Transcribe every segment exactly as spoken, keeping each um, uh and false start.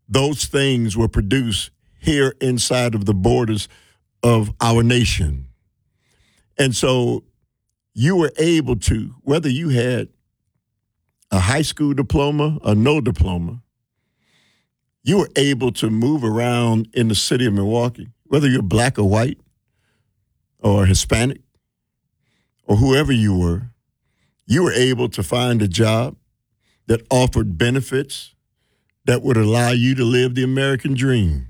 those things were produced here inside of the borders of our nation. And so you were able to, whether you had a high school diploma or no diploma, you were able to move around in the city of Milwaukee, whether you're black or white or Hispanic or whoever you were, you were able to find a job that offered benefits that would allow you to live the American dream.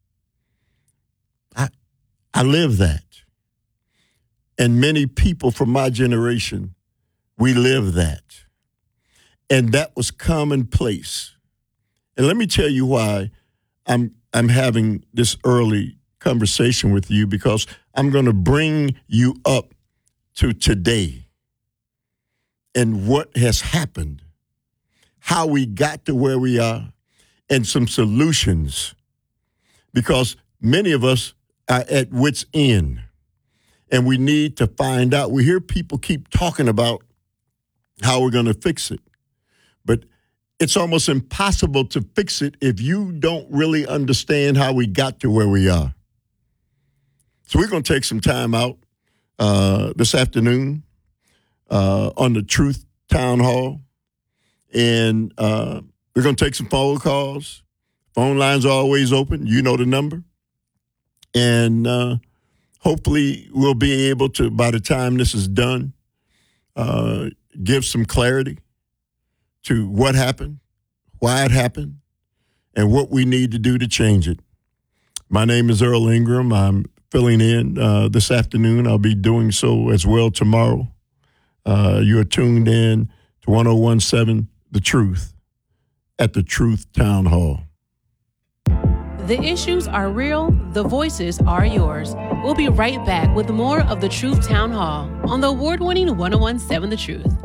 I, I live that. And many people from my generation, we live that. And that was commonplace. And let me tell you why I'm I'm having this early conversation with you, because I'm going to bring you up to today and what has happened, how we got to where we are, and some solutions, because many of us are at wit's end, and we need to find out. We hear people keep talking about how we're going to fix it, but it's almost impossible to fix it if you don't really understand how we got to where we are. So we're going to take some time out uh, this afternoon uh, on the Truth Town Hall, and uh, we're going to take some phone calls. Phone lines are always open. You know the number. And uh, hopefully we'll be able to, by the time this is done, uh, give some clarity to what happened, why it happened, and what we need to do to change it. My name is Earl Ingram. I'm filling in uh, this afternoon. I'll be doing so as well tomorrow. Uh, you are tuned in to one oh one point seven The Truth at the Truth Town Hall. The issues are real. The voices are yours. We'll be right back with more of the Truth Town Hall on the award-winning one oh one point seven The Truth.